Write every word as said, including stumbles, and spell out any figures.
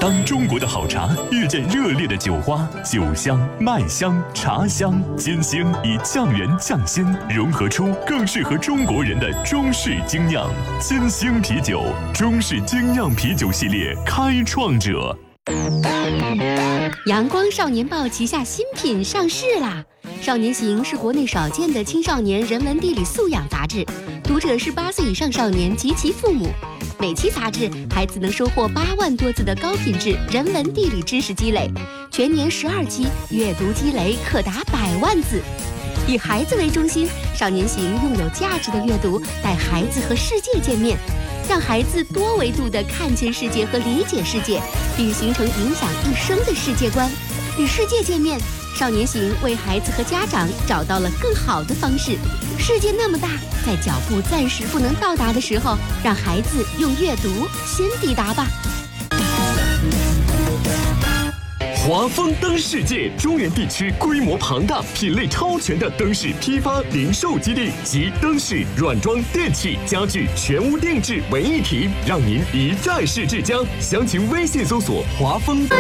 当中国的好茶遇见热烈的酒花，酒香、麦香、茶香，金星以匠人匠心，融合出更适合中国人的中式精酿。金星啤酒，中式精酿啤酒系列开创者。 阳光少年报旗下新品上市啦！少年行是国内少见的青少年人文地理素养杂志，读者是八岁以上少年及其父母。每期杂志，孩子能收获八万多字的高品质人文地理知识积累，全年十二期，阅读积累可达百万字。以孩子为中心，少年行用有价值的阅读带孩子和世界见面，让孩子多维度地看见世界和理解世界，并形成影响一生的世界观。与世界见面，少年行为孩子和家长找到了更好的方式。世界那么大，在脚步暂时不能到达的时候，让孩子用阅读先抵达吧。 华丰灯世界中原地区规模庞大、品类超全的灯饰批发零售基地，集灯饰、软装、电器、家具全屋定制为一体，让您一站式至家。详情微信搜索华丰灯。